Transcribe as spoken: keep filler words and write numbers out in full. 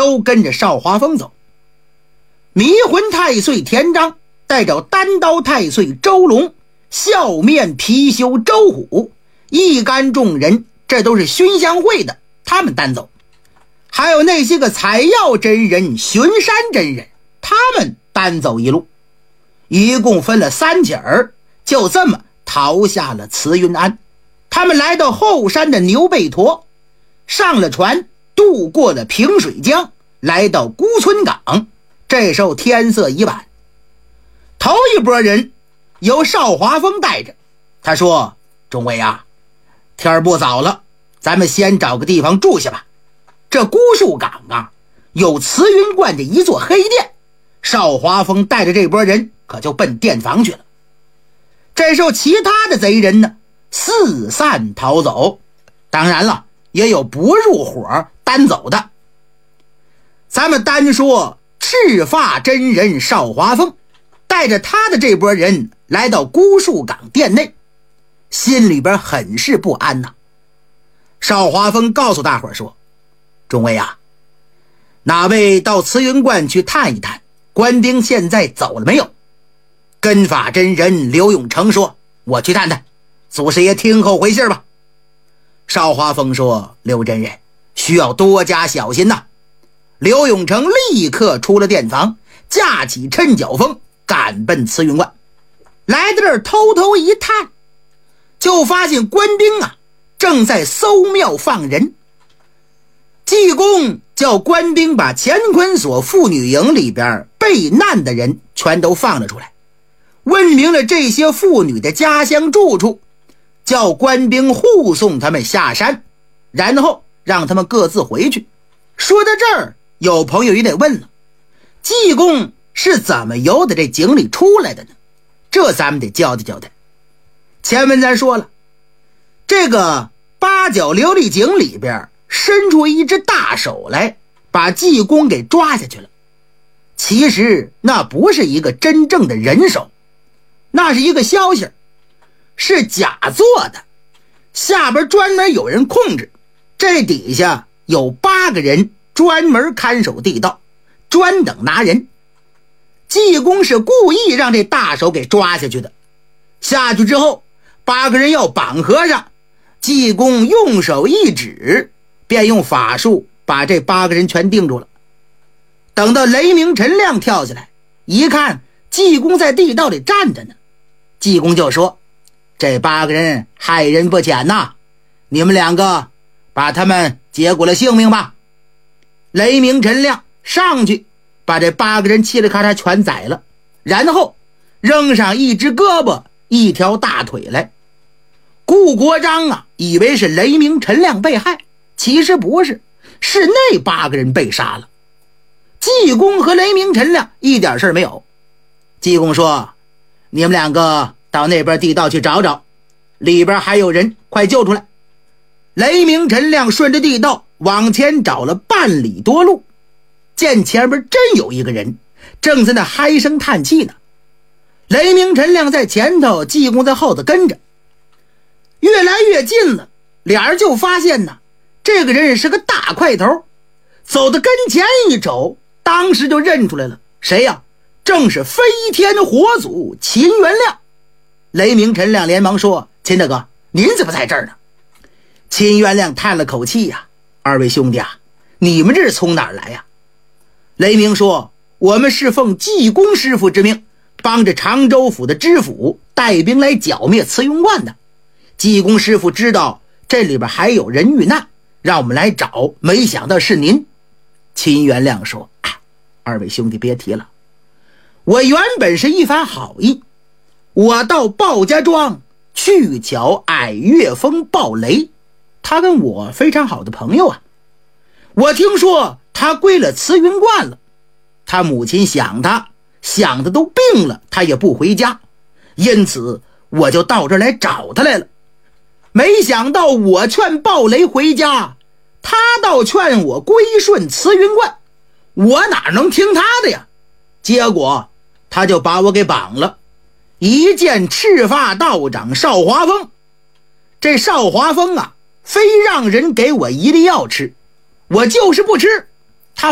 都跟着邵华峰走。迷魂太岁田章带着单刀太岁周龙，笑面貔貅周虎，一干众人，这都是熏香会的，他们单走。还有那些个采药真人、巡山真人，他们单走一路，一共分了三起儿，就这么逃下了慈云庵。他们来到后山的牛背坨，上了船，渡过了平水江，来到孤村港。这时候天色已晚，头一波人由邵华峰带着，他说：众位啊，天不早了，咱们先找个地方住下吧。这孤树港啊，有慈云观的一座黑店，邵华峰带着这波人可就奔店房去了。这时候其他的贼人呢，四散逃走，当然了，也有不入伙单走的。咱们单说赤发真人邵华峰带着他的这波人来到孤树港店内，心里边很是不安呐。邵华峰告诉大伙说：众位啊，哪位到慈云观去探一探，官兵现在走了没有？跟法真人刘永成说：我去探探，祖师爷听候回信吧。邵华峰说：刘真人需要多加小心呐。刘永成立刻出了店房，架起趁脚风赶奔慈云观。来到这儿偷偷一探，就发现官兵啊正在搜庙放人。济公叫官兵把乾坤所妇女营里边被难的人全都放了出来，问明了这些妇女的家乡住处，叫官兵护送他们下山，然后让他们各自回去。说到这儿，有朋友也得问了，济公是怎么由的这井里出来的呢？这咱们得交代交代。前文咱说了，这个八角琉璃井里边伸出一只大手来，把济公给抓下去了。其实那不是一个真正的人手，那是一个消息，是假做的，下边专门有人控制，这底下有八个人专门看守地道，专等拿人。济公是故意让这大手给抓下去的，下去之后八个人要绑和尚，济公用手一指，便用法术把这八个人全定住了。等到雷鸣陈亮跳下来一看，济公在地道里站着呢，济公就说：这八个人害人不浅呐，你们两个把他们结果了性命吧。雷鸣陈亮上去把这八个人嘁哩咔嚓全宰了，然后扔上一只胳膊一条大腿来。顾国璋啊以为是雷鸣陈亮被害，其实不是，是那八个人被杀了。济公和雷鸣陈亮一点事没有。济公说：你们两个到那边地道去找找，里边还有人，快救出来。雷鸣陈亮顺着地道往前找了半里多路，见前边真有一个人正在那嗨声叹气呢。雷鸣陈亮在前头，济公在后头跟着，越来越近了，俩人就发现呢，这个人是个大块头，走到跟前一瞅，当时就认出来了，谁呀？正是飞天火祖秦元亮。雷鸣陈亮连忙说：秦大哥，您怎么在这儿呢？秦元亮叹了口气呀、啊、二位兄弟啊，你们这是从哪儿来呀、啊？雷鸣说：我们是奉济公师傅之命，帮着常州府的知府带兵来剿灭慈云观的。济公师傅知道这里边还有人遇难，让我们来找，没想到是您。秦元亮说：哎，二位兄弟别提了，我原本是一番好意，我到鲍家庄去瞧矮岳峰鲍雷，他跟我非常好的朋友啊。我听说他归了慈云观了，他母亲想他，想的都病了，他也不回家，因此我就到这儿来找他来了。没想到我劝鲍雷回家，他倒劝我归顺慈云观，我哪能听他的呀？结果他就把我给绑了，一见赤发道长邵华峰。这邵华峰啊，非让人给我一粒药吃，我就是不吃，